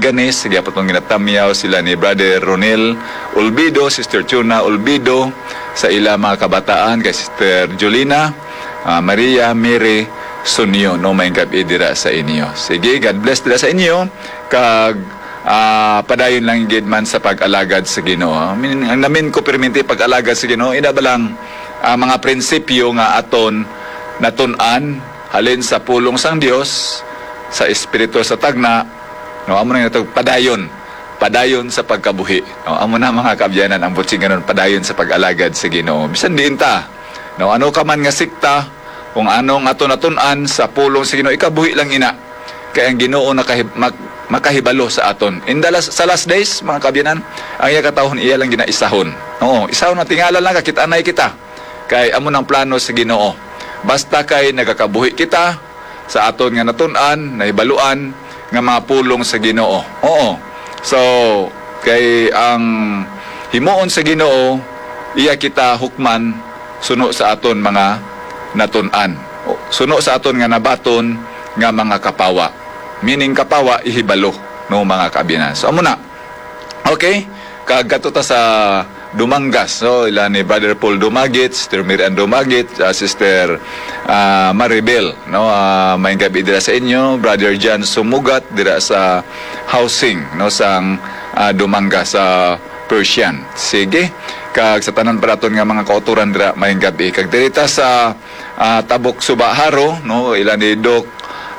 Ganes, sige po itong ginatamyaw sila ni Brother Ronel Olbido, Sister Chuna Olbido, sa ila mga kabataan, kay Sister Jolina, Maria, Mary, Sunyo, no, may gabi dira sa inyo. Sige, God bless dira sa inyo, kag padayon lang gid man sa pag-alagad sa Ginoo. Ang namin ko perminti pag-alagad sa Ginoo, ina ba lang mga prinsipyo nga aton natun-an halin sa pulong sang Dios, sa espiritu sa tagna, no, amo na ito padayon sa pagkabuhi, no, amo na mga kaabyanan ang butsin ganon, padayon sa pag-alagad sa Ginoo. Bisan diin ta, no, ano ka man nga sikta, kung anong aton natun-an sa pulong sa Ginoo, ikabuhi lang ina, kaya ang Ginoo makahibalo sa aton. Sa last days, mga kaabyanan, ang iya katahon iya lang ginaisahon. Oo, isahon na tingala lang kakitanay kita, kay amo ng plano sa Ginoo. Basta kay nagakabuhi kita sa aton nga natun-an, nahibaluan nga mga pulong sa Ginoo. Oo. So, kay ang himuon sa Ginoo, iya kita hukman suno sa aton mga natun-an. Suno sa aton nga nabaton nga mga kapawa. Meaning kapawa ihibalo, no, mga kaabyanan. So amo na. Okay? Kagato ta sa Dumangas, so ila ni Brother Paul Dumagit, Sister Miriam Dumagit, Sister Maribel, no, may gabi dira sa inyo, Brother John Sumugat dira sa housing, no, sang Dumangas sa Persian. Sige, kag sa tanan paraton nga mga kauturan dira may gabi, kag dirita sa Tabok Subaharo, no, ila ni Doc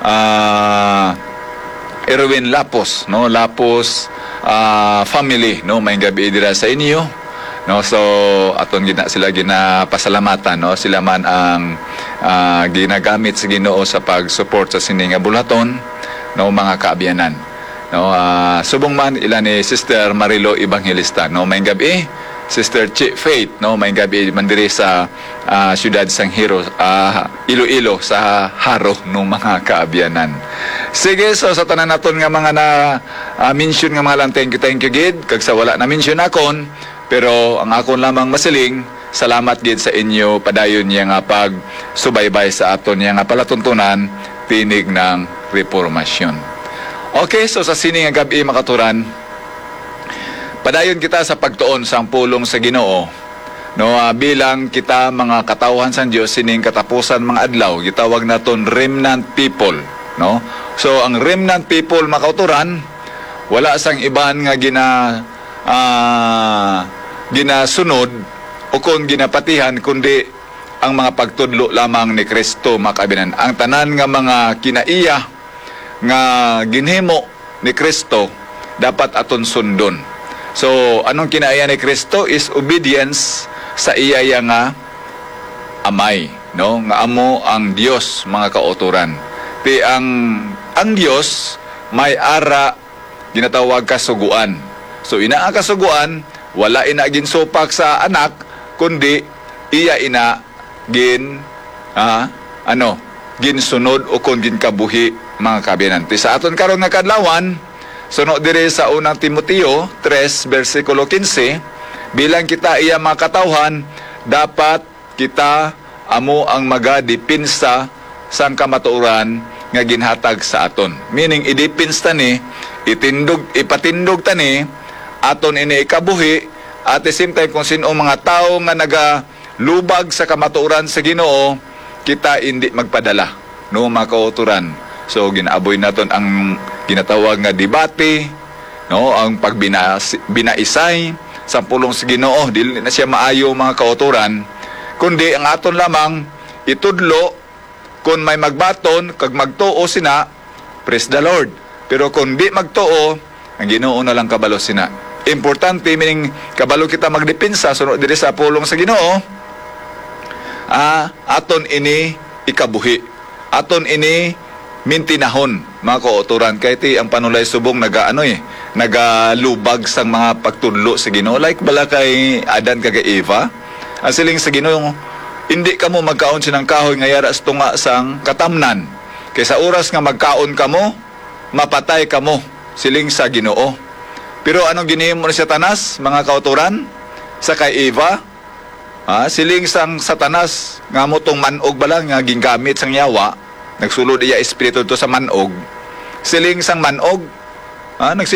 Erwin Lapos, no, Lapos family, no, may gabi dira sa inyo. No, so aton sila ginapasalamatan, no, sila man ang ginagamit sa Ginoo sa pag-support sa sining nga bulaton, no, mga kaabyanan. No, subong man ila ni Sister Marilo Evangelista, no, may gabi, Sister Faith, no, may gabi man diri sa siyudad sang Hero, Iloilo sa Haro, no, mga kaabyanan. Sige, so sa tanan naton nga mga na mention nga mga lang, thank you gid, kag sa wala na mention akon, pero ang akon lamang masiling, salamat gid sa inyo padayon niya nga pag subaybay sa aton niya nga palatuntunan tinig ng reformasyon. Okay, so sa sini nga gabi makaturan, padayon kita sa pagtuon sa pulong sa Ginoo, no, bilang kita mga katawhan sa Dios sining katapusan mga adlaw, gitawag naton remnant people, no. So ang remnant people makauturan, wala sang iban nga ginasunod o kung ginapatihan kundi ang mga pagtudlo lamang ni Kristo, mga kaabyanan. Ang tanan nga mga kinaiya nga ginhimo ni Kristo dapat aton sundon. So anong kinaiya ni Kristo is obedience sa iya nga amay, no, nga amo ang Dios, mga kauturan. Ti ang Dios may ara ginatawag kasuguan. So ina ang kasuguan, wala ina ginsupak sa anak, kundi iya ina ginsunod o kung ginkabuhi, mga kaabyanan. Sa aton karon nga kadlawan, sunod dire sa unang Timoteo 3 versikulo 15, bilang kita iya mga katawhan, dapat kita amo ang magadipinsa sang kamatuoran nga ginhatag sa aton. Meaning idipinsa ni, ipatindog tani aton ini ikabuhi, at the same time kung sino mga tao nga nagalubag sa kamatuoran sa Ginoo, kita hindi magpadala, no, mga kauturan. So ginaaboy naton ang ginatawag nga debate, no, ang pagbinaisay sa pulong sa Ginoo, dili na siya maayo, mga kauturan, kundi ang aton lamang itudlo kung may magbaton kag magtuo sina, praise the Lord. Pero kung di magtuo, ang Ginoo na lang kabalo sina. Importante, meaning kabalo kita magdepensa sunod diri sa pulong sa Ginoo, aton ini ikabuhi, aton ini mintinahon, mga kauturan. Kaya ti ang panulay subong nagalubag sang mga pagtudlo sa Ginoo, like bala kay Adan kag Eva, ang siling sa Ginoo, hindi kamo magkaon sinang kahoy nga yara sa tunga sang katamnan, kay sa oras nga magkaon kamo, mapatay kamo, siling sa Ginoo. Pero anong ginihimo ni Satanas, mga kauturan, sa kay Eva? Siling sang Satanas, nga mo tong manog bala, nga gingamit sang yawa, nagsulod iya espiritu to sa manog, siling sang manog,